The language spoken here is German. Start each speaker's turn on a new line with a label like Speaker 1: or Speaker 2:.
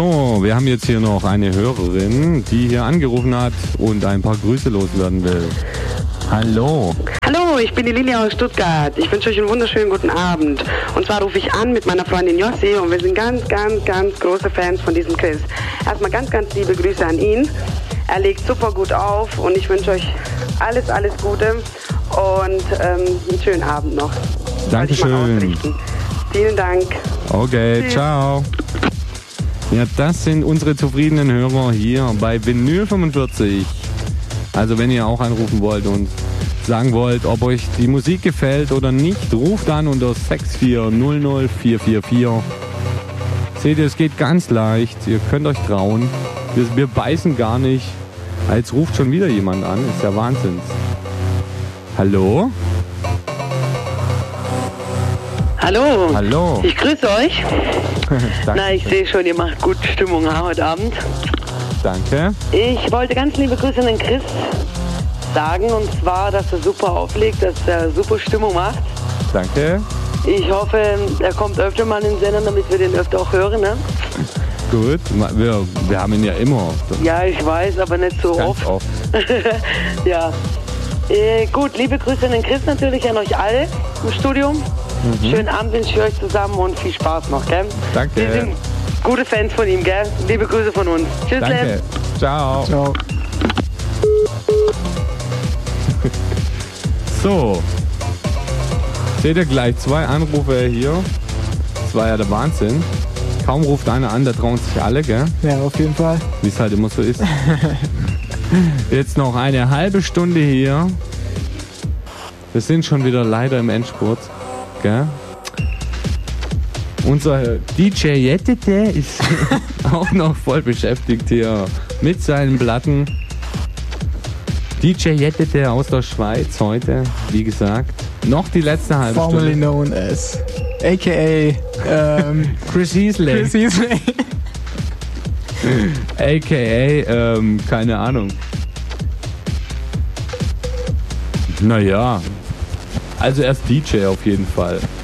Speaker 1: So, wir haben jetzt hier noch eine Hörerin, die hier angerufen hat und ein paar Grüße loswerden will. Hallo.
Speaker 2: Hallo, ich bin die Lilia aus Stuttgart. Ich wünsche euch einen wunderschönen guten Abend. Und zwar rufe ich an mit meiner Freundin Jossi und wir sind ganz große Fans von diesem Chris. Erstmal ganz liebe Grüße an ihn. Er legt super gut auf und ich wünsche euch alles Gute und einen schönen Abend noch.
Speaker 1: Dankeschön.
Speaker 2: Vielen Dank.
Speaker 1: Okay, tschüss. Ciao. Ja, das sind unsere zufriedenen Hörer hier bei Vinyl 45. Also wenn ihr auch anrufen wollt und sagen wollt, ob euch die Musik gefällt oder nicht, ruft an unter 6400444. Seht ihr, es geht ganz leicht. Ihr könnt euch trauen. Wir beißen gar nicht. Jetzt ruft schon wieder jemand an. Ist ja Wahnsinn. Hallo?
Speaker 3: Hallo.
Speaker 1: Hallo.
Speaker 3: Ich grüße euch. Na, ich sehe schon, ihr macht gut Stimmung heute Abend.
Speaker 1: Danke.
Speaker 3: Ich wollte ganz liebe Grüße an den Chris sagen, und zwar, dass er super auflegt, dass er super Stimmung macht.
Speaker 1: Danke.
Speaker 3: Ich hoffe, er kommt öfter mal in den Sender, damit wir den öfter auch hören, ne?
Speaker 1: Gut, wir haben ihn ja immer.
Speaker 3: Ja, ich weiß, aber nicht so
Speaker 1: Ganz oft.
Speaker 3: Ja. Gut, liebe Grüße an den Chris natürlich, an euch alle im Studium. Schönen Abend wünsche ich euch zusammen und viel Spaß noch, gell?
Speaker 1: Danke.
Speaker 3: Wir sind gute Fans von ihm, gell? Liebe Grüße von uns. Tschüss,
Speaker 1: Danke.
Speaker 3: Lem.
Speaker 1: Ciao.
Speaker 4: Ciao.
Speaker 1: So. Seht ihr gleich 2 Anrufe hier. Das war ja der Wahnsinn. Kaum ruft einer an, da trauen sich alle, gell?
Speaker 4: Ja, auf jeden Fall.
Speaker 1: Wie es halt immer so ist. Jetzt noch eine halbe Stunde hier. Wir sind schon wieder leider im Endspurt, gell? Unser DJ Jettete ist auch noch voll beschäftigt hier mit seinen Platten. DJ Jettete aus der Schweiz heute, wie gesagt. Noch die letzte halbe
Speaker 4: Formerly
Speaker 1: Stunde.
Speaker 4: known as a.k.a.
Speaker 1: Chris Heasley.
Speaker 4: Chris Heasley.
Speaker 1: A.k.a. keine Ahnung. Naja, also er ist DJ auf jeden Fall.